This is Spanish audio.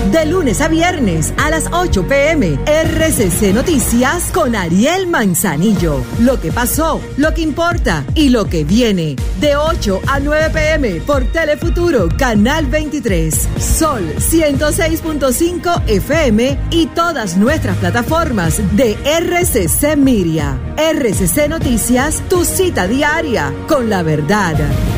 De lunes a viernes a las 8 p.m. RCC Noticias con Ariel Manzanillo. Lo que pasó, lo que importa y lo que viene. De 8 a 9 p.m. por Telefuturo, Canal 23. Sol 106.5 FM y todas nuestras plataformas de RCC Miria. RCC Noticias, tu cita diaria con la verdad.